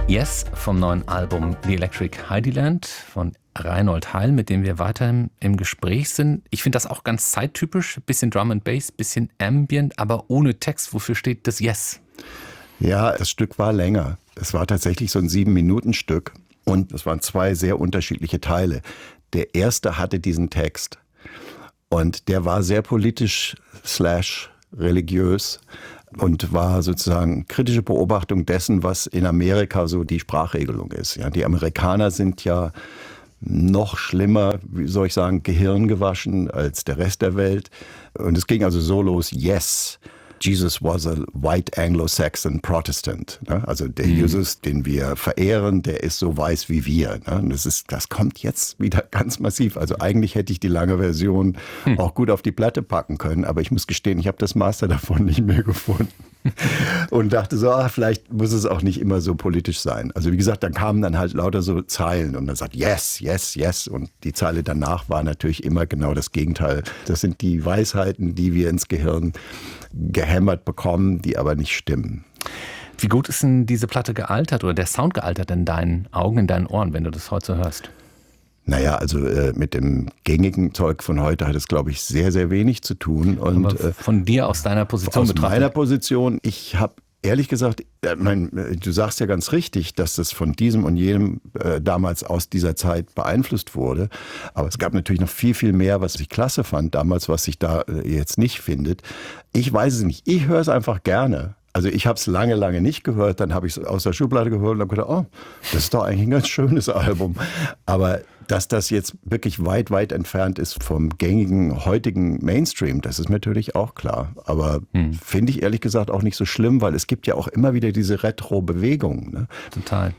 Yes vom neuen Album The Electric Heidyland von Reinhold Heil, mit dem wir weiterhin im Gespräch sind. Ich finde das auch ganz zeittypisch, bisschen Drum and Bass, bisschen Ambient, aber ohne Text. Wofür steht das Yes? Ja, das Stück war länger. Es war tatsächlich so ein 7-Minuten-Stück und es waren 2 sehr unterschiedliche Teile. Der erste hatte diesen Text und der war sehr politisch / religiös und war sozusagen kritische Beobachtung dessen, was in Amerika so die Sprachregelung ist. Ja, die Amerikaner sind ja noch schlimmer, wie soll ich sagen, gehirngewaschen als der Rest der Welt. Und es ging also so los, yes, Jesus was a white Anglo-Saxon Protestant. Also der Jesus, den wir verehren, der ist so weiß wie wir. Und das kommt jetzt wieder ganz massiv. Also eigentlich hätte ich die lange Version auch gut auf die Platte packen können, aber ich muss gestehen, ich habe das Master davon nicht mehr gefunden. Und dachte so, vielleicht muss es auch nicht immer so politisch sein. Also wie gesagt, dann kamen dann halt lauter so Zeilen und dann sagt yes, yes, yes. Und die Zeile danach war natürlich immer genau das Gegenteil. Das sind die Weisheiten, die wir ins Gehirn gehämmert bekommen, die aber nicht stimmen. Wie gut ist denn diese Platte gealtert oder der Sound gealtert in deinen Augen, in deinen Ohren, wenn du das heute so hörst? Naja, also mit dem gängigen Zeug von heute hat es, glaube ich, sehr, sehr wenig zu tun. Und aber von dir aus deiner Position betrachtet? Aus meiner Position, ich habe ehrlich gesagt, du sagst ja ganz richtig, dass das von diesem und jenem damals aus dieser Zeit beeinflusst wurde. Aber es gab natürlich noch viel, viel mehr, was ich klasse fand damals, was sich da jetzt nicht findet. Ich weiß es nicht. Ich höre es einfach gerne. Also ich habe es lange, lange nicht gehört. Dann habe ich es aus der Schublade gehört und habe gedacht, oh, das ist doch eigentlich ein ganz schönes Album. Aber dass das jetzt wirklich weit, weit entfernt ist vom gängigen heutigen Mainstream, das ist mir natürlich auch klar. Aber finde ich ehrlich gesagt auch nicht so schlimm, weil es gibt ja auch immer wieder diese Retro-Bewegung. Ne? Total.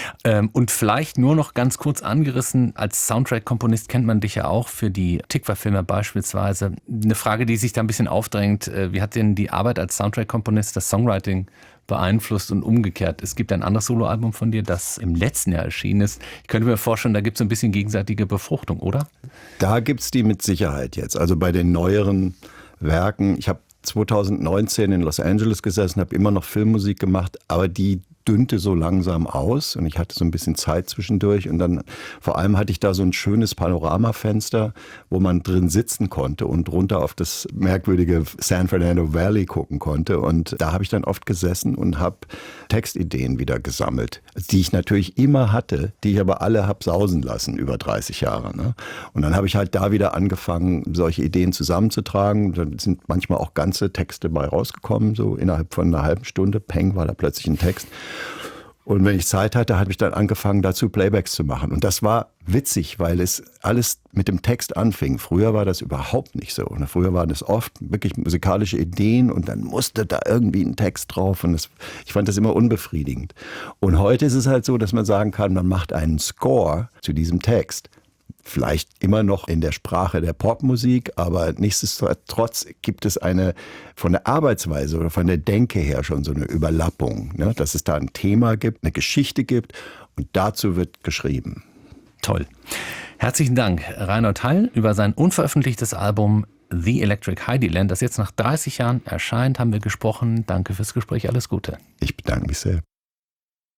Und vielleicht nur noch ganz kurz angerissen, als Soundtrack-Komponist kennt man dich ja auch für die Tikva-Filme beispielsweise. Eine Frage, die sich da ein bisschen aufdrängt, wie hat denn die Arbeit als Soundtrack-Komponist das Songwriting beeinflusst und umgekehrt? Es gibt ein anderes Soloalbum von dir, das im letzten Jahr erschienen ist. Ich könnte mir vorstellen, da gibt es so ein bisschen gegenseitige Befruchtung, oder? Da gibt es die mit Sicherheit jetzt. Also bei den neueren Werken. Ich habe 2019 in Los Angeles gesessen, habe immer noch Filmmusik gemacht, aber die dünnte so langsam aus und ich hatte so ein bisschen Zeit zwischendurch und dann vor allem hatte ich da so ein schönes Panoramafenster, wo man drin sitzen konnte und runter auf das merkwürdige San Fernando Valley gucken konnte und da habe ich dann oft gesessen und habe Textideen wieder gesammelt, die ich natürlich immer hatte, die ich aber alle habe sausen lassen über 30 Jahre. Ne? Und dann habe ich halt da wieder angefangen, solche Ideen zusammenzutragen. Da sind manchmal auch ganze Texte bei rausgekommen, so innerhalb von einer halben Stunde, peng, war da plötzlich ein Text. Und wenn ich Zeit hatte, habe ich dann angefangen, dazu Playbacks zu machen. Und das war witzig, weil es alles mit dem Text anfing. Früher war das überhaupt nicht so. Früher waren es oft wirklich musikalische Ideen und dann musste da irgendwie ein Text drauf. Und ich fand das immer unbefriedigend. Und heute ist es halt so, dass man sagen kann, man macht einen Score zu diesem Text. Vielleicht immer noch in der Sprache der Popmusik, aber nichtsdestotrotz gibt es von der Arbeitsweise oder von der Denke her schon so eine Überlappung, ne? Dass es da ein Thema gibt, eine Geschichte gibt und dazu wird geschrieben. Toll. Herzlichen Dank, Reinhold Heil, über sein unveröffentlichtes Album The Electric Heidyland, das jetzt nach 30 Jahren erscheint, haben wir gesprochen. Danke fürs Gespräch, alles Gute. Ich bedanke mich sehr.